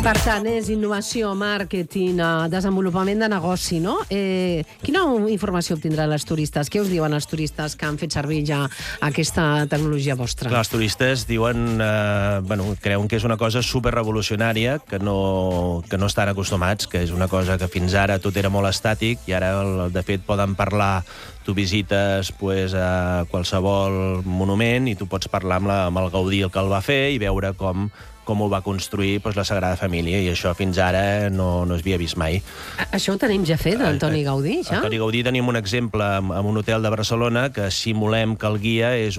Per tant, és innovació, màrqueting, desenvolupament de negoci, no? Quina informació obtindran els turistes? Què us diuen els turistes que han fet servir ja aquesta tecnologia vostra? Clar, els turistes diuen, creuen que és una cosa superrevolucionària, que no estan acostumats, que és una cosa que fins ara tot era molt estàtic i ara, de fet, poden parlar. Tu visites a qualsevol monument i tu pots parlar amb el Gaudí, el que el va fer, i veure com ho va construir la Sagrada Família, i això fins ara no es havia vist mai. Això ho tenim ja fet, Antoni Gaudí, ja? Antoni Gaudí tenim un exemple en un hotel de Barcelona que simulem que el guia és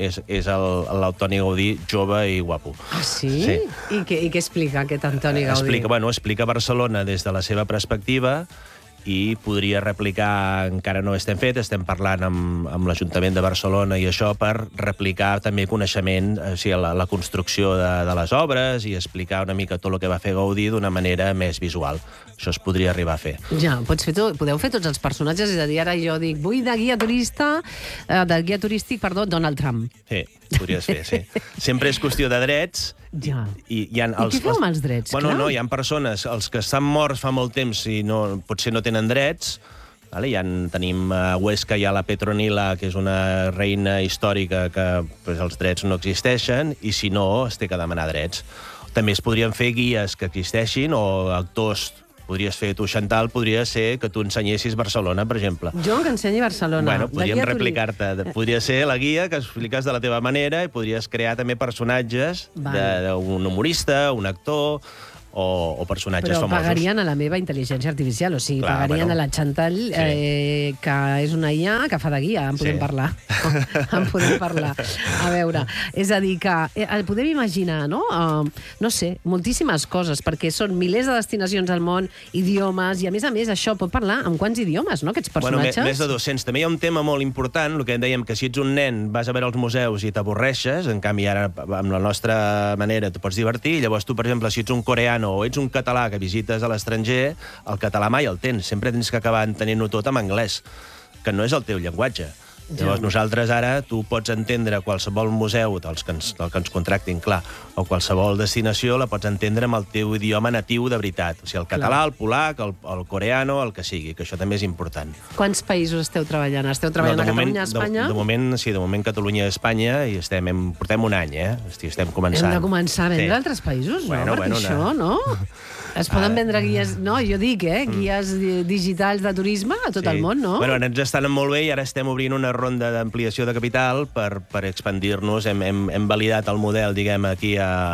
l'Antoni Gaudí jove i guapo. Ah, sí? Sí. I què explica aquest Antoni Gaudí? Explica Barcelona des de la seva perspectiva, i podria replicar, encara no estem parlant amb l'Ajuntament de Barcelona i això, per replicar també coneixement, o sigui, la construcció de les obres i explicar una mica tot el que va fer Gaudí d'una manera més visual. Això es podria arribar a fer. Ja, podeu fer tots els personatges, és a dir, ara jo dic, vull de guia turístic, Donald Trump. Sí, podries fer, sí. Sempre és qüestió de drets. Ja. I què feu amb els drets? No, hi ha persones, els que estan morts fa molt temps i potser no tenen drets. Tenim a Huesca, hi ha la Petronila, que és una reina històrica que els drets no existeixen, i si no, es té que demanar drets. També es podrien fer guies que existeixin, o actors. Podries fer tu, Chantal, podria ser que tu ensenyessis Barcelona, per exemple. Jo que ensenyi Barcelona. Podríem replicar-te. Podria ser la guia que expliques de la teva manera i podries crear també personatges d'un humorista, un actor o personatges famosos. Però pagarien a la meva intel·ligència artificial, o sigui, pagarien a la Chantal, que és una IA que fa de guia, en podem parlar. En podem parlar. A veure, és a dir, que el podem imaginar, no? No sé, moltíssimes coses, perquè són milers de destinacions al món, idiomes, i a més, això pot parlar amb quants idiomes, no, aquests personatges? Més de 200. També hi ha un tema molt important, el que dèiem, que si ets un nen, vas a veure els museus i t'avorreixes, en canvi ara, amb la nostra manera, te pots divertir, llavors tu, per exemple, si ets un coreà o ets un català que visites a l'estranger, el català mai el tens. Sempre tens que acabar entenent-ho tot en anglès, que no és el teu llenguatge. Llavors, nosaltres ara, tu pots entendre qualsevol museu del que ens contractin, clar, o qualsevol destinació, la pots entendre amb el teu idioma natiu de veritat. O sigui, el català, el polac, el coreano, el que sigui, que això també és important. Quants països esteu treballant? Esteu treballant a Catalunya, a Espanya? De moment Catalunya i Espanya, i portem un any, estem començant. Hem de començar a vendre altres països, no? Perquè això, no? Es poden vendre guies, no, jo dic, guies digitals de turisme a tot el món, no? Bueno, ens estan molt bé i ara estem obrint una ronda d'ampliació de capital per expandir-nos. Hem validat el model, diguem, aquí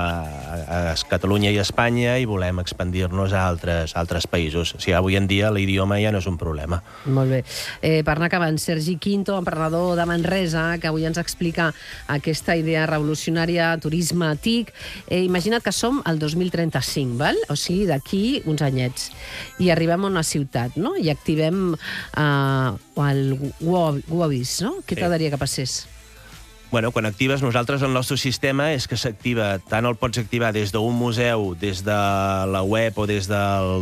a Catalunya i Espanya, i volem expandir-nos a altres països. O sigui, avui en dia l'idioma ja no és un problema. Molt bé. Per anar acabant, Sergi Quinto, emprenedor de Manresa, que avui ens explica aquesta idea revolucionària, turisme TIC. Imagina't que som al 2035, val? O sigui, d'aquí uns anyets, i arribem a una ciutat, no? I activem el Wobis, no? Què t'agradaria que passés? Bueno, quan actives, nosaltres el nostre sistema és que s'activa, tant el pots activar des d'un museu, des de la web o des de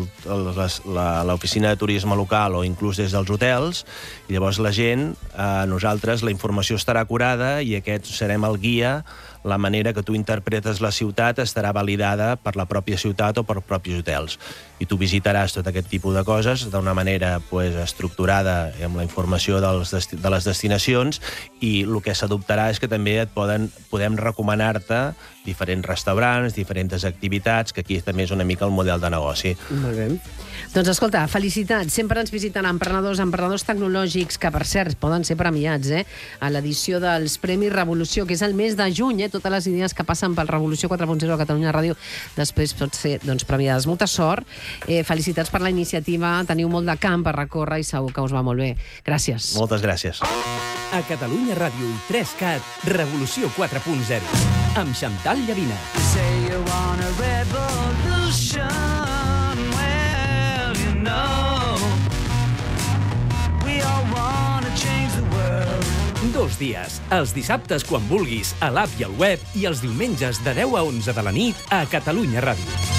l'oficina de turisme local o inclús des dels hotels, i llavors la gent, nosaltres, la informació estarà acurada i aquest serem el guia. La manera que tu interpretes la ciutat estarà validada per la pròpia ciutat o per propis hotels. I tu visitaràs tot aquest tipus de coses d'una manera estructurada amb la informació de les destinacions, i el que s'adoptarà és que també podem recomanar-te diferents restaurants, diferents activitats, que aquí també és una mica el model de negoci. Molt bé. Doncs escolta, felicitats. Sempre ens visiten emprenedors tecnològics, que per cert poden ser premiats a l'edició dels Premis Revolució, que és el mes de juny. Totes les idees que passen pel Revolució 4.0 a Catalunya Ràdio després pot ser premiades. Molta sort. Felicitats per la iniciativa. Teniu molt de camp per recórrer i segur que us va molt bé. Gràcies. Moltes gràcies. A Catalunya Ràdio i 3CAT, Revolució 4.0, amb Chantal Llavina. Say you want a revolution, well, you know, we all want to change the world. 2 dies, els dissabtes quan vulguis, a l'app i al web, i els diumenges de 10 a 11 de la nit a Catalunya Ràdio.